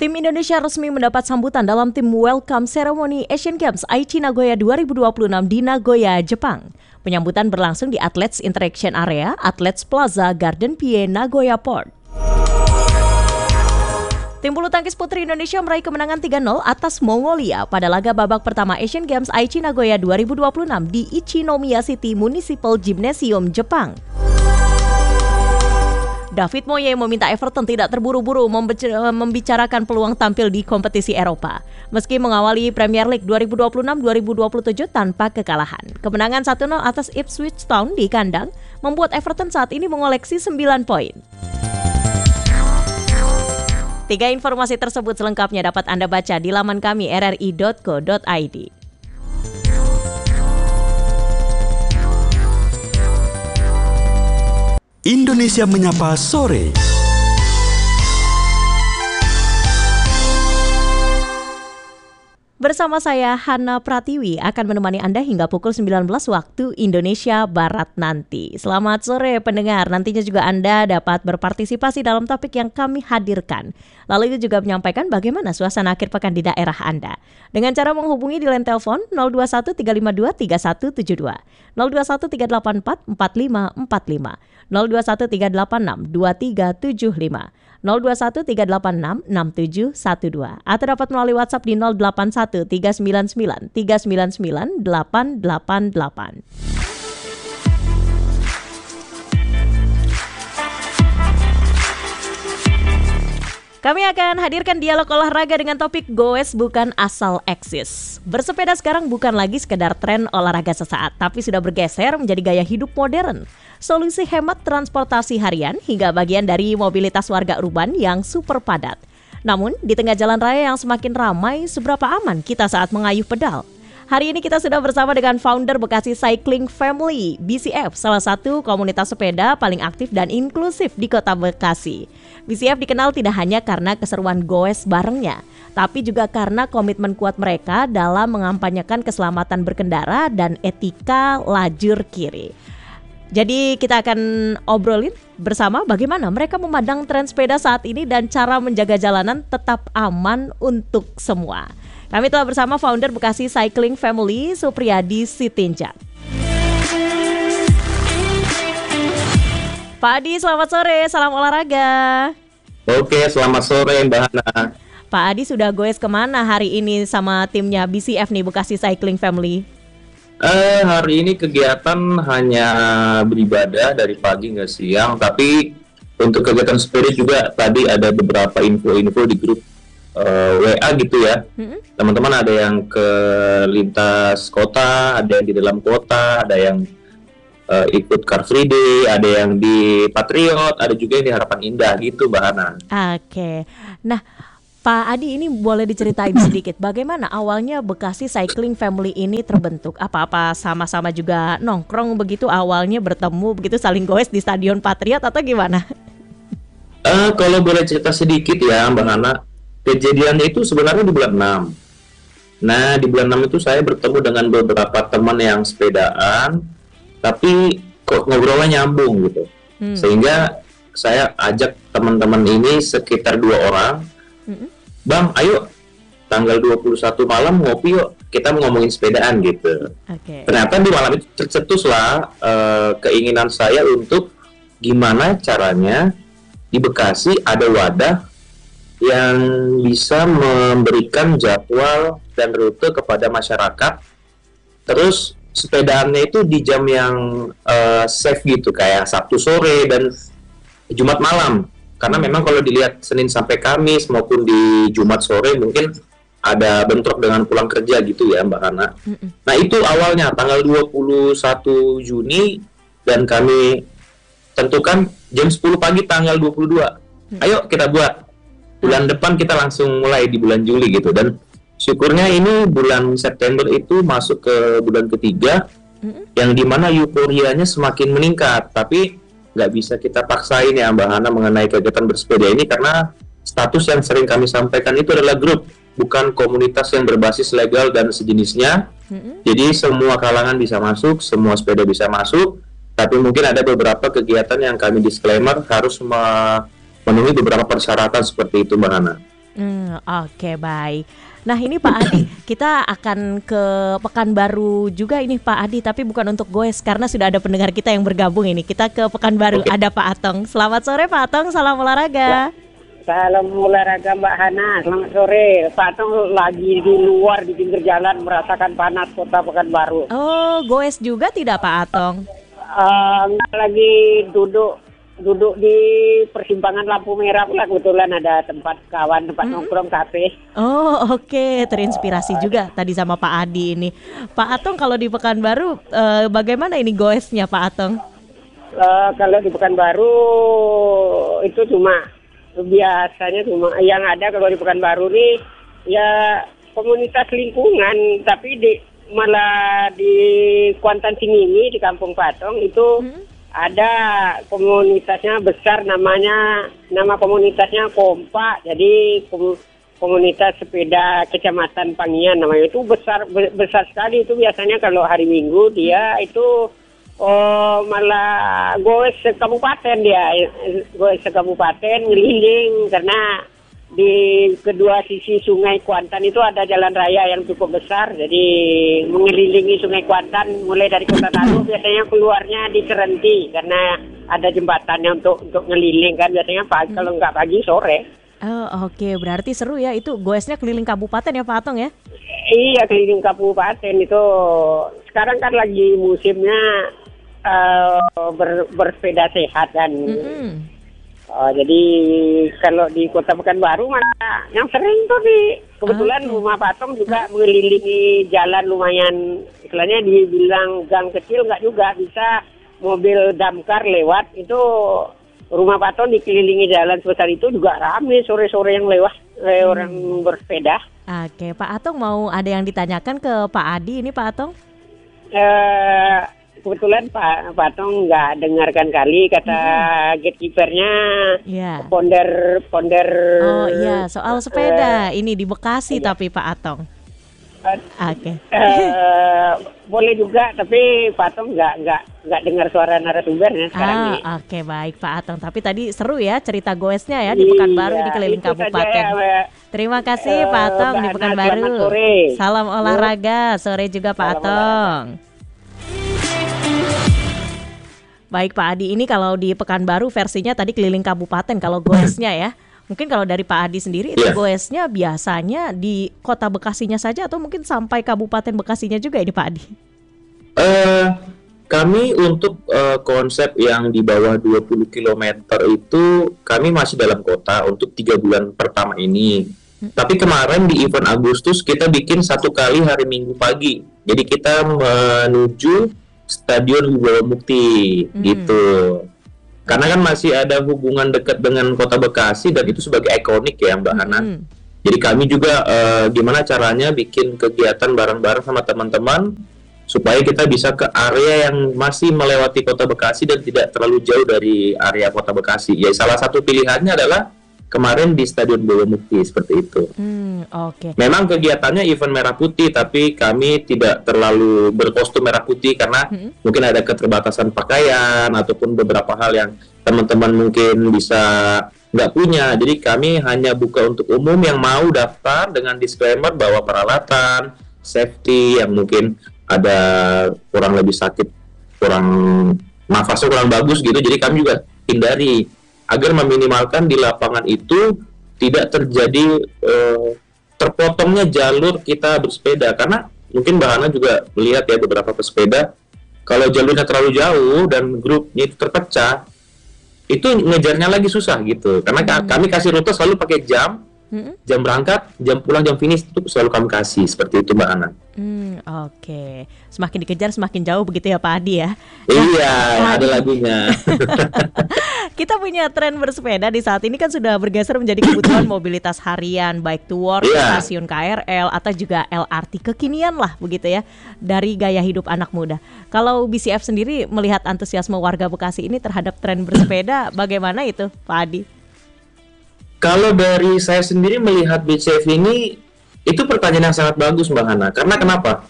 Tim Indonesia resmi mendapat sambutan dalam tim welcome ceremony Asian Games Aichi Nagoya 2026 di Nagoya, Jepang. Penyambutan berlangsung di Athletes Interaction Area, Athletes Plaza, Garden Pie, Nagoya Port. Tim bulu tangkis putri Indonesia meraih kemenangan 3-0 atas Mongolia pada laga babak pertama Asian Games Aichi Nagoya 2026 di Ichinomiya City Municipal Gymnasium, Jepang. David Moyes meminta Everton tidak terburu-buru membicarakan peluang tampil di kompetisi Eropa. Meski mengawali Premier League 2026-2027 tanpa kekalahan. Kemenangan 1-0 atas Ipswich Town di kandang membuat Everton saat ini mengoleksi 9 poin. 3 informasi tersebut selengkapnya dapat Anda baca di laman kami rri.co.id. Indonesia Menyapa Sore. Bersama saya Hana Pratiwi akan menemani Anda hingga pukul 19 waktu Indonesia Barat nanti. Selamat sore pendengar, nantinya juga Anda dapat berpartisipasi dalam topik yang kami hadirkan. Lalu itu juga menyampaikan bagaimana suasana akhir pekan di daerah Anda. Dengan cara menghubungi di line telepon 021 352 3172, 021 384 4545, 021 386 2375, 021 386 6712 atau dapat melalui WhatsApp di 081 399 399 888. Kami akan hadirkan dialog olahraga dengan topik goes bukan asal eksis. Bersepeda sekarang bukan lagi sekedar tren olahraga sesaat, tapi sudah bergeser menjadi gaya hidup modern. Solusi hemat transportasi harian hingga bagian dari mobilitas warga urban yang super padat. Namun, di tengah jalan raya yang semakin ramai, seberapa aman kita saat mengayuh pedal? Hari ini kita sudah bersama dengan founder Bekasi Cycling Family, BCF, salah satu komunitas sepeda paling aktif dan inklusif di kota Bekasi. BCF dikenal tidak hanya karena keseruan goes barengnya, tapi juga karena komitmen kuat mereka dalam mengampanyekan keselamatan berkendara dan etika lajur kiri. Jadi kita akan obrolin bersama bagaimana mereka memandang tren sepeda saat ini dan cara menjaga jalanan tetap aman untuk semua. Kami telah bersama founder Bekasi Cycling Family, Supriyadi Sitinjak. Pak Adi, selamat sore, salam olahraga. Oke, selamat sore Mbak Hana. Pak Adi sudah goes kemana hari ini sama timnya BCF nih, Bekasi Cycling Family? Hari ini kegiatan hanya beribadah dari pagi hingga siang, tapi untuk kegiatan sepeda juga tadi ada beberapa info-info di grup WA gitu ya. Teman-teman ada yang ke lintas kota, ada yang di dalam kota, ada yang ikut Car Free Day, ada yang di Patriot, ada juga yang di Harapan Indah gitu Mbak Hana. Oke, nah Pak Adi ini boleh diceritain sedikit bagaimana awalnya Bekasi Cycling Family ini terbentuk? Apa-apa sama-sama juga nongkrong begitu awalnya bertemu begitu saling goes di Stadion Patriot atau gimana? Kalau boleh cerita sedikit ya Mbak Hana, kejadiannya itu sebenarnya di bulan 6. Nah di bulan 6 itu saya bertemu dengan beberapa teman yang sepedaan, tapi kok ngobrolnya nyambung gitu. Sehingga saya ajak teman-teman ini sekitar 2 orang. Bang, ayo tanggal 21 malam ngopi yuk, kita mau ngomongin sepedaan gitu. Ternyata di malam itu tercetuslah keinginan saya untuk gimana caranya di Bekasi ada wadah yang bisa memberikan jadwal dan rute kepada masyarakat. Terus sepedaannya itu di jam yang safe gitu, kayak Sabtu sore dan Jumat malam. Karena memang kalau dilihat Senin sampai Kamis maupun di Jumat sore mungkin ada bentrok dengan pulang kerja gitu ya Mbak Hana. Nah itu awalnya tanggal 21 Juni dan kami tentukan jam 10 pagi tanggal 22. Ayo kita buat. Bulan depan kita langsung mulai di bulan Juli gitu. Dan syukurnya ini bulan September itu masuk ke bulan ketiga yang dimana euforianya semakin meningkat. Tapi nggak bisa kita paksain ya Mbak Hana mengenai kegiatan bersepeda ini karena status yang sering kami sampaikan itu adalah grup, bukan komunitas yang berbasis legal dan sejenisnya. Jadi semua kalangan bisa masuk, semua sepeda bisa masuk, tapi mungkin ada beberapa kegiatan yang kami disclaimer harus memenuhi beberapa persyaratan seperti itu Mbak Hana. Oke, baik. Nah ini Pak Adi, kita akan ke Pekanbaru juga ini Pak Adi, tapi bukan untuk goes karena sudah ada pendengar kita yang bergabung ini. Kita ke Pekanbaru, Oke. ada Pak Atong. Selamat sore Pak Atong, salam olahraga. Salam olahraga Mbak Hana, selamat sore. Pak Tong lagi di luar di pinggir jalan merasakan panas kota Pekanbaru. Oh, goes juga tidak Pak Atong? Enggak, lagi duduk di persimpangan lampu merah pula, kebetulan ada tempat kawan, tempat nongkrong kafe. Oh oke, terinspirasi juga tadi sama Pak Adi ini. Pak Atong kalau di Pekanbaru bagaimana ini goesnya Pak Atong? Kalau di Pekanbaru itu biasanya cuma yang ada kalau di Pekanbaru nih ya komunitas lingkungan, tapi malah di Kuantan Tingini di Kampung Patong itu ada komunitasnya besar, nama komunitasnya Kompak. Jadi komunitas sepeda Kecamatan Pangian namanya, itu besar sekali. Itu biasanya kalau hari Minggu dia itu malah goes sekabupaten, ngeliling karena di kedua sisi Sungai Kuantan itu ada jalan raya yang cukup besar, jadi mengelilingi Sungai Kuantan mulai dari Kota Daru. Biasanya keluarnya di Serenti karena ada jembatannya untuk ngeliling kan, biasanya pagi, kalau nggak pagi sore. Oh oke, berarti seru ya itu goesnya keliling kabupaten ya Pak Atong ya? Iya, keliling kabupaten itu. Sekarang kan lagi musimnya bersepeda sehat kan. Jadi kalau di Kota Pekanbaru mana yang sering tuh kebetulan rumah Patong juga mengelilingi jalan lumayan, istilahnya dibilang gang kecil nggak juga, bisa mobil damkar lewat, itu rumah Patong dikelilingi jalan sebesar itu juga ramai sore-sore yang lewat orang bersepeda. Oke, Pak Atong mau ada yang ditanyakan ke Pak Adi ini Pak Atong? Kebetulan Pak Patong nggak dengarkan kali kata gatekeepernya, ponder. Oh iya, soal sepeda ini di Bekasi tapi Pak Atong. Oke. Boleh juga, tapi Pak Atong nggak dengar suara narasumbernya sekarang ini. Oke, baik Pak Atong. Tapi tadi seru ya cerita goesnya ya di Pekanbaru di keliling kabupaten. Terima kasih Pak Atong di Pekanbaru. Salam olahraga sore juga Pak Atong. Baik Pak Adi, ini kalau di Pekanbaru versinya tadi keliling kabupaten kalau goesnya ya. Mungkin kalau dari Pak Adi sendiri itu goesnya biasanya di kota Bekasinya saja atau mungkin sampai kabupaten Bekasinya juga ini Pak Adi? Kami untuk konsep yang di bawah 20 km itu kami masih dalam kota untuk 3 bulan pertama ini. Tapi kemarin di event Agustus kita bikin 1 kali hari Minggu pagi. Jadi kita menuju Stadion Wibawa Mukti gitu. Karena kan masih ada hubungan dekat dengan kota Bekasi dan itu sebagai ikonik ya Mbak Hana. Jadi kami juga gimana caranya bikin kegiatan bareng-bareng sama teman-teman supaya kita bisa ke area yang masih melewati kota Bekasi dan tidak terlalu jauh dari area kota Bekasi. Ya salah satu pilihannya adalah kemarin di Stadion Wibawa Mukti seperti itu. Memang kegiatannya event merah putih, tapi kami tidak terlalu berkostum merah putih karena mungkin ada keterbatasan pakaian ataupun beberapa hal yang teman-teman mungkin bisa nggak punya. Jadi kami hanya buka untuk umum yang mau daftar dengan disclaimer bahwa peralatan, safety yang mungkin ada kurang lebih sakit, kurang nafasnya kurang bagus gitu. Jadi kami juga hindari agar meminimalkan di lapangan itu tidak terjadi terpotongnya jalur kita bersepeda. Karena mungkin Mbak Hana juga melihat ya beberapa pesepeda, kalau jalurnya terlalu jauh dan grupnya itu terpecah, itu ngejarnya lagi susah gitu. Karena kami kasih rute selalu pakai jam berangkat, jam pulang, jam finish itu selalu kami kasih seperti itu Mbak Hana. Oke, semakin dikejar semakin jauh begitu ya Pak Adi ya. Iya, ada lagunya. Kita punya tren bersepeda di saat ini kan sudah bergeser menjadi kebutuhan mobilitas harian, baik to work, stasiun KRL atau juga LRT kekinian lah begitu ya, dari gaya hidup anak muda. Kalau BCF sendiri melihat antusiasme warga Bekasi ini terhadap tren bersepeda, bagaimana itu Pak Adi? Kalau dari saya sendiri melihat BCF ini, itu pertanyaan yang sangat bagus Mbak Hana. Karena kenapa?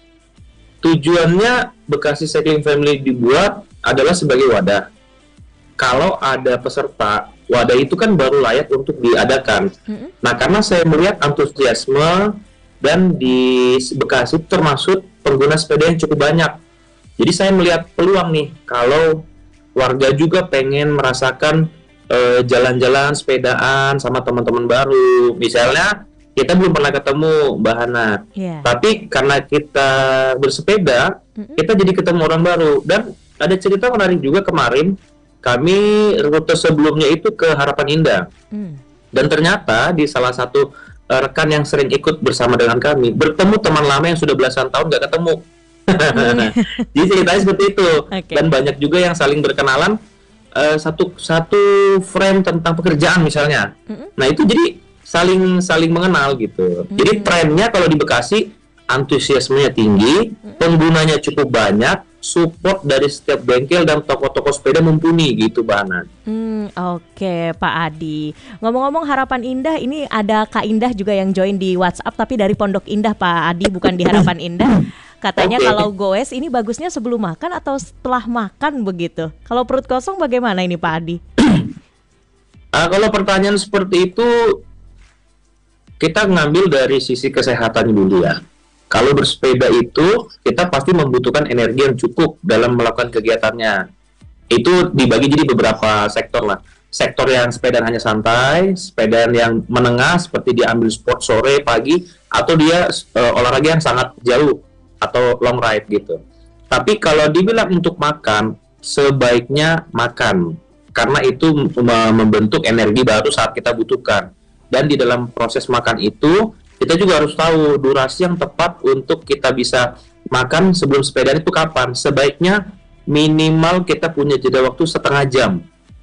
Tujuannya Bekasi Cycling Family dibuat adalah sebagai wadah. Kalau ada peserta wadah itu kan baru layak untuk diadakan. Nah, karena saya melihat antusiasme dan di Bekasi termasuk pengguna sepeda yang cukup banyak. Jadi saya melihat peluang nih kalau warga juga pengen merasakan jalan-jalan sepedaan sama teman-teman baru. Misalnya kita belum pernah ketemu Mbak Hana, tapi karena kita bersepeda, kita jadi ketemu orang baru. Dan ada cerita menarik juga kemarin, kami rute sebelumnya itu ke Harapan Indah. Dan ternyata di salah satu rekan yang sering ikut bersama dengan kami, bertemu teman lama yang sudah belasan tahun nggak ketemu. Jadi ceritanya seperti itu. Dan banyak juga yang saling berkenalan, satu frame tentang pekerjaan misalnya. Nah itu jadi saling mengenal gitu. Jadi trennya kalau di Bekasi antusiasmenya tinggi, penggunanya cukup banyak, support dari setiap bengkel dan toko-toko sepeda mumpuni gitu, Mbak Ana. Oke, Pak Adi. Ngomong-ngomong Harapan Indah, ini ada Kak Indah juga yang join di WhatsApp, tapi dari Pondok Indah, Pak Adi, bukan di Harapan Indah. Katanya kalau goes ini bagusnya sebelum makan atau setelah makan begitu. Kalau perut kosong bagaimana ini, Pak Adi? Kalau pertanyaan seperti itu, kita ngambil dari sisi kesehatan dulu ya. Kalau bersepeda itu, kita pasti membutuhkan energi yang cukup dalam melakukan kegiatannya. Itu dibagi jadi beberapa sektor lah. Sektor yang sepeda hanya santai, sepeda yang menengah seperti dia ambil sport sore, pagi, atau dia olahraga yang sangat jauh atau long ride gitu. Tapi kalau dibilang untuk makan, sebaiknya makan. Karena itu membentuk energi baru saat kita butuhkan. Dan di dalam proses makan itu, kita juga harus tahu durasi yang tepat untuk kita bisa makan sebelum sepeda itu kapan. Sebaiknya minimal kita punya jeda waktu setengah jam.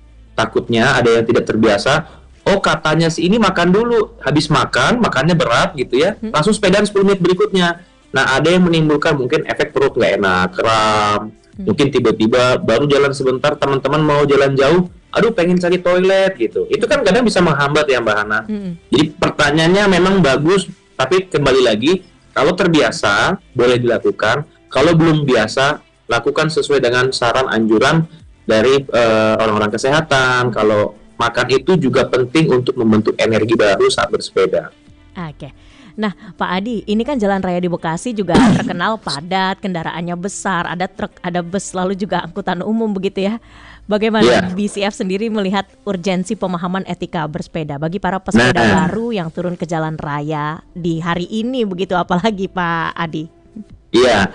Takutnya ada yang tidak terbiasa, oh katanya si ini makan dulu, habis makan, makannya berat gitu ya, langsung sepedaan 10 menit berikutnya. Nah ada yang menimbulkan mungkin efek perut nggak enak, kram, mungkin tiba-tiba baru jalan sebentar, teman-teman mau jalan jauh, aduh pengen cari toilet gitu. Itu kan kadang bisa menghambat ya Mbak Hana. Jadi pertanyaannya memang bagus, tapi kembali lagi, kalau terbiasa boleh dilakukan, kalau belum biasa, lakukan sesuai dengan saran anjuran dari orang-orang kesehatan. Kalau makan itu juga penting untuk membentuk energi baru saat bersepeda. Oke. Nah, Pak Adi, ini kan jalan raya di Bekasi juga terkenal padat, kendaraannya besar, ada truk, ada bus, lalu juga angkutan umum begitu ya. Bagaimana BCF sendiri melihat urgensi pemahaman etika bersepeda bagi para pesepeda baru yang turun ke jalan raya di hari ini begitu, apalagi Pak Adi? Iya,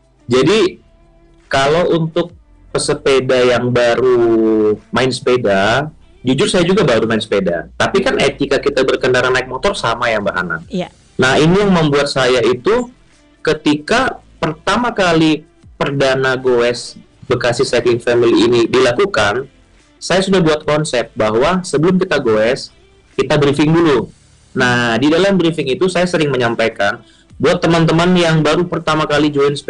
jadi kalau untuk pesepeda yang baru main sepeda, jujur saya juga baru main sepeda. Tapi kan etika kita berkendara naik motor sama ya Mbak Hana. Iya. Nah ini yang membuat saya itu ketika pertama kali perdana goes Bekasi Cycling Family ini dilakukan, saya sudah buat konsep bahwa sebelum kita goes, kita briefing dulu. Nah di dalam briefing itu saya sering menyampaikan buat teman-teman yang baru pertama kali join sepeda,